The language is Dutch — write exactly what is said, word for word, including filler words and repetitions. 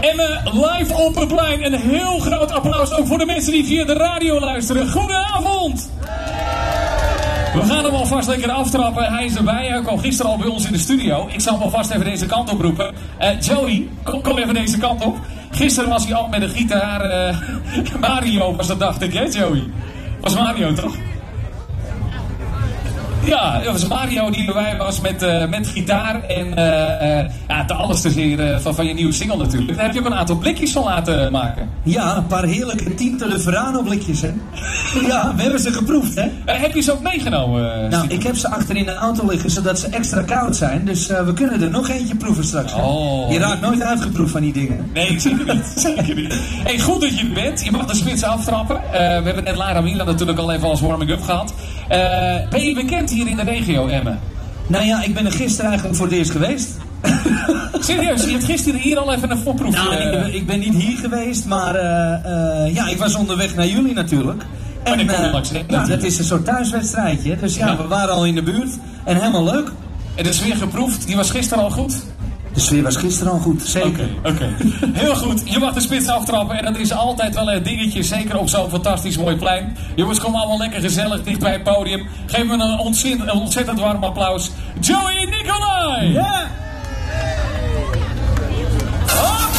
Emmen live op het plein. Een heel groot applaus ook voor de mensen die via de radio luisteren. Goedenavond! We gaan hem alvast lekker aftrappen. Hij is erbij. Hij kwam gisteren al bij ons in de studio. Ik zal hem alvast even deze kant op roepen. Uh, Joey, kom, kom even deze kant op. Gisteren was hij al met een gitaar. Uh, Mario was dat, dacht ik, hè Joey? Was Mario toch? Ja, het was Mario die erbij was met, uh, met gitaar en uh, uh, ja, te alles te zeer uh, van, van je nieuwe single natuurlijk. Daar heb je ook een aantal blikjes van laten maken. Ja, een paar heerlijke Tinto de Verano blikjes, hè. Ja, we hebben ze geproefd, hè. Uh, heb je ze ook meegenomen? Uh, nou, ik heb ze achter in de auto liggen, zodat ze extra koud zijn. Dus uh, we kunnen er nog eentje proeven straks. Oh, je raakt nooit uitgeproefd van die dingen. Nee, zeker niet. Zeker niet. Hey, goed dat je er bent. Je mag de spits aftrappen. Uh, we hebben net Lara Mila natuurlijk al even als warming-up gehad. Uh, ben je bekend hier in de regio, Emmen? Nou ja, ik ben er gisteren eigenlijk voor het eerst geweest. Serieus, je hebt gisteren hier al even een voorproefje. Nou, ik, ik ben niet hier geweest, maar uh, uh, ja, ik was onderweg naar jullie natuurlijk. En uh, langs, nou, dat is een soort thuiswedstrijdje. Dus ja, ja, we waren al in de buurt en helemaal leuk. En de sfeer geproefd, die was gisteren al goed? De sfeer was gisteren al goed, zeker. Oké, okay, oké. Okay. Heel goed. Je mag de spits aftrappen en dat is altijd wel een dingetje, zeker op zo'n fantastisch mooi plein. Jongens, kom allemaal lekker gezellig dicht bij het podium. Geef me een ontzettend, een ontzettend warm applaus. Joey Nicolai! Ja!